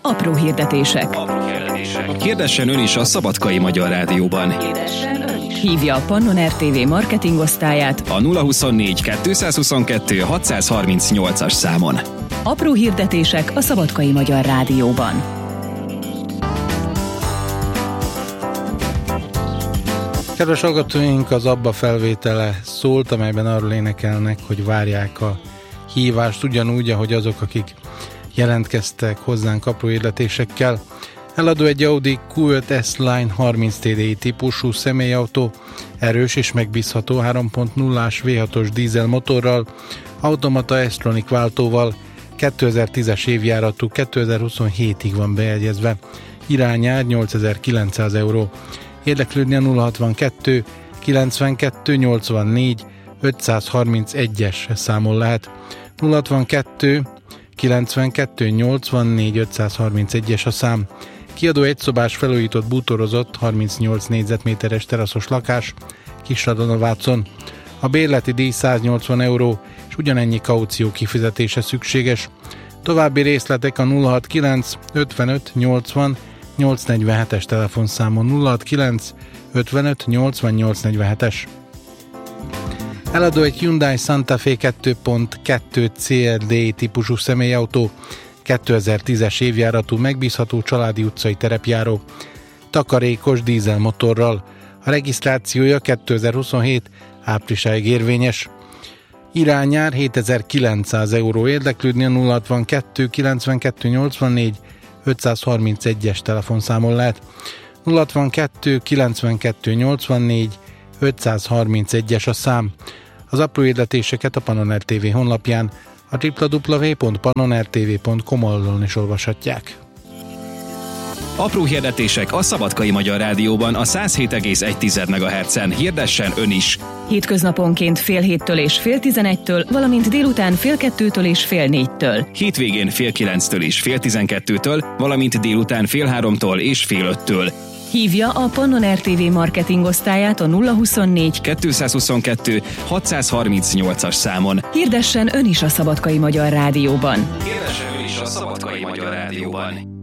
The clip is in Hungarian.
Apró hirdetések. Hirdessen ön is a Szabadkai Magyar Rádióban. Hívja a Pannon RTV marketingosztályát A 024 222 638-as számon. Apró hirdetések a Szabadkai Magyar Rádióban. Kedves hallgatóink, az Abba felvétele szólt, amelyben arról énekelnek, hogy várják a hívást, ugyanúgy, ahogy azok, akik jelentkeztek hozzánk apró hirdetésekkel. Eladó egy Audi Q5 S-Line 30 TDI típusú személyautó, erős és megbízható 3.0-ás V6-os dízel motorral, automata S-Tronic váltóval, 2010-es évjáratú, 2027-ig van bejegyezve, irányár 8900 euró. Érdeklődni a 062 92 84 531-es számon lehet. 062 92 84 531-es a szám. Kiadó egyszobás felújított bútorozott 38 négyzetméteres teraszos lakás Kisradon-Vácon. A bérleti díj 180 euró, és ugyanennyi kaució kifizetése szükséges. További részletek a 069 55 80 847-es telefonszámon. 069 55 80 847-es. Eladó egy Hyundai Santa Fe 2.2 CLD típusú személyautó, 2010-es évjáratú, megbízható családi utcai terepjáró, takarékos dízelmotorral. A regisztrációja 2027 áprilisáig érvényes. Irányár 7900 euró. Érdeklődni a 062 92 84 531-es telefonszámon lehet. 062 92 84 531-es a szám. Az apró hirdetéseket a Pannon RTV honlapján, a www.pannonrtv.com oldalon is olvashatják. Apró hirdetések a Szabadkai Magyar Rádióban a 107,1 MHz-en. Hirdessen ön is! Hétköznaponként fél héttől és fél 11-től, valamint délután fél 2-től és fél 4-től. Hétvégén fél 9-től és fél 12-től, valamint délután fél 3-tól és fél 5-től. Hívja a Pannon RTV marketingosztályát a 024 222 638-as számon. Hirdessen ön is a Szabadkai Magyar Rádióban. Hirdessen ön is a Szabadkai Magyar Rádióban.